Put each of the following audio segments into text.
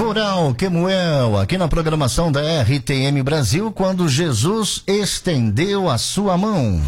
Coral Kemuel, aqui na programação da RTM Brasil, quando Jesus estendeu a sua mão.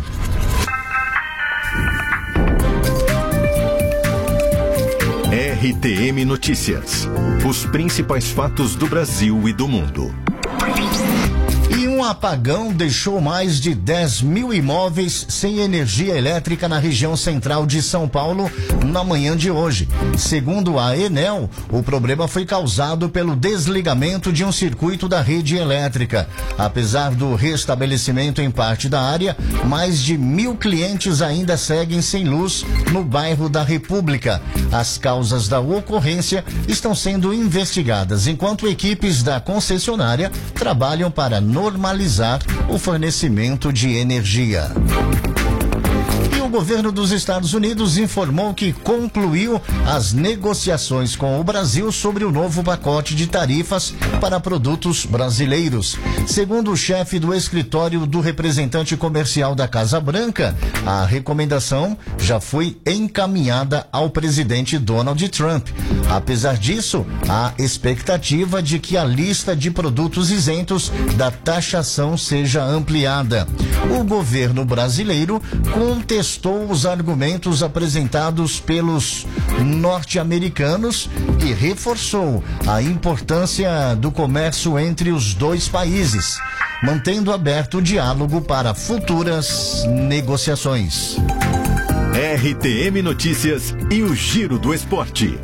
RTM Notícias. Os principais fatos do Brasil e do mundo. E um apagão deixou mais de 10 mil imóveis sem energia elétrica na região central de São Paulo na manhã de hoje. Segundo a Enel, o problema foi causado pelo desligamento de um circuito da rede elétrica. Apesar do restabelecimento em parte da área, mais de 1.000 clientes ainda seguem sem luz no bairro da República. As causas da ocorrência estão sendo investigadas, enquanto equipes da concessionária trabalham para normalizar o fornecimento de energia. O governo dos Estados Unidos informou que concluiu as negociações com o Brasil sobre o novo pacote de tarifas para produtos brasileiros. Segundo o chefe do escritório do representante comercial da Casa Branca, a recomendação já foi encaminhada ao presidente Donald Trump. Apesar disso, há expectativa de que a lista de produtos isentos da taxação seja ampliada. O governo brasileiro contestou os argumentos apresentados pelos norte-americanos e reforçou a importância do comércio entre os dois países, mantendo aberto o diálogo para futuras negociações. RTM Notícias e o Giro do Esporte.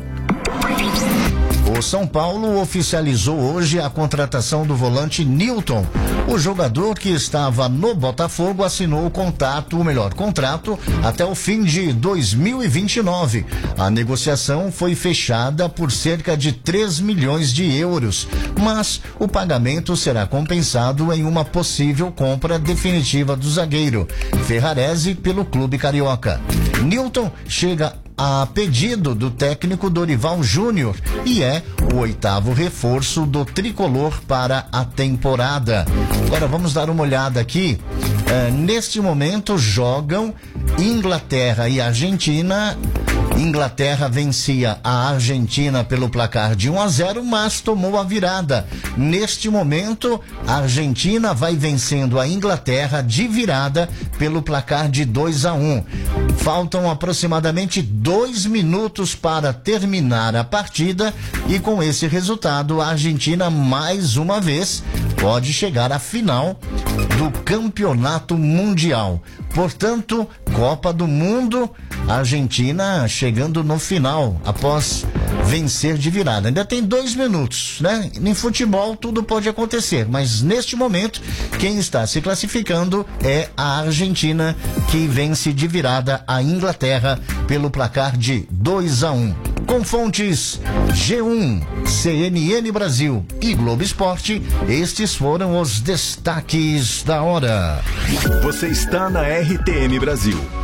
O São Paulo oficializou hoje a contratação do volante Nilton. O jogador que estava no Botafogo assinou o contrato até o fim de 2029. A negociação foi fechada por cerca de 3 milhões de euros, mas o pagamento será compensado em uma possível compra definitiva do zagueiro Ferrarese pelo clube carioca. Nilton chega a pedido do técnico Dorival Júnior e é o 8º reforço do tricolor para a temporada. Agora vamos dar uma olhada aqui. Neste momento jogam Inglaterra e Argentina. Inglaterra vencia a Argentina pelo placar de 1-0, mas tomou a virada. Neste momento, a Argentina vai vencendo a Inglaterra de virada pelo placar de 2-1. Faltam aproximadamente 2 minutos para terminar a partida e com esse resultado, a Argentina mais uma vez pode chegar à final do Campeonato Mundial. Portanto, Copa do Mundo, a Argentina chegando no final, após vencer de virada. Ainda tem 2 minutos, né? Em futebol tudo pode acontecer, mas neste momento, quem está se classificando é a Argentina, que vence de virada a Inglaterra pelo placar de 2-1. Com fontes G1, CNN Brasil e Globo Esporte, estes foram os destaques da hora. Você está na RTM Brasil.